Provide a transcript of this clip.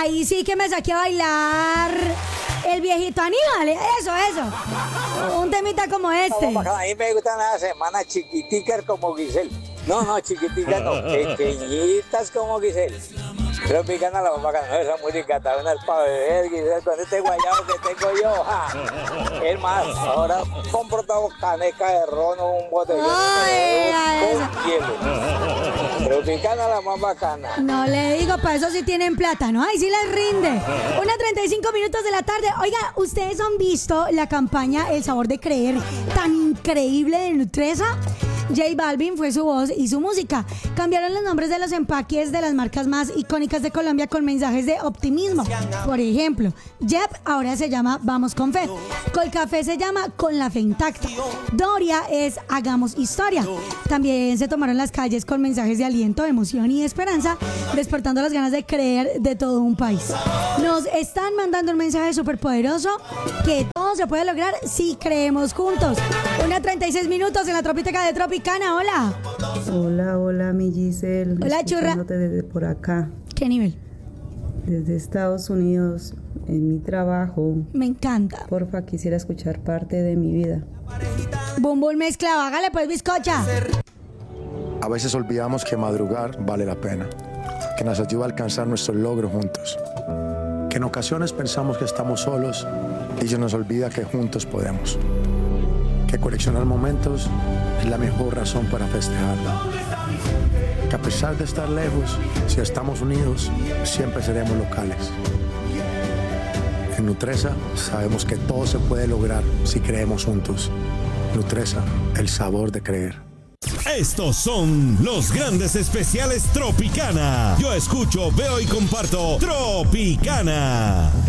Ahí sí que me saqué a bailar el viejito Aníbal. Eso. Un temita como este. A mí me gustan las semanas chiquiticas como Giselle. No, chiquiticas no, pequeñitas como Giselle. Tropicana la mamá, no, esa música también es para beber, Giselle, con este guayabo que tengo yo. Es más, ahora compro todo caneca de ron o un botellón con hielo. Tropicana la más bacana. No le digo, para eso sí tienen plata, ¿no? Ahí sí les rinde. 1:35 de la tarde. Oiga, ¿ustedes han visto la campaña El Sabor de Creer tan increíble de Nutresa? J Balvin fue su voz y su música. Cambiaron los nombres de los empaques de las marcas más icónicas de Colombia con mensajes de optimismo. Por ejemplo, Jeb ahora se llama Vamos con Fe. Colcafé se llama Con la Fe Intacta. Doria es Hagamos Historia. También se tomaron las calles con mensajes de aliento, emoción y esperanza, despertando las ganas de creer de todo un país. Nos están mandando un mensaje súper poderoso que todo se puede lograr si creemos juntos. 1:36 en la Tropiteca de Tropicana. Hola. Hola, mi Giselle. Hola, churra. Desde por acá. ¿Qué nivel? Desde Estados Unidos, en mi trabajo. Me encanta. Porfa, quisiera escuchar parte de mi vida. Bum bum mezclado, hágale pues, bizcocha. A veces olvidamos que madrugar vale la pena, que nos ayuda a alcanzar nuestros logros juntos, que en ocasiones pensamos que estamos solos y se nos olvida que juntos podemos, que coleccionar momentos es la mejor razón para festejarlo, que a pesar de estar lejos, si estamos unidos, siempre seremos locales. En Nutresa sabemos que todo se puede lograr si creemos juntos. Nutresa, el sabor de creer. Estos son los grandes especiales Tropicana. Yo escucho, veo y comparto Tropicana.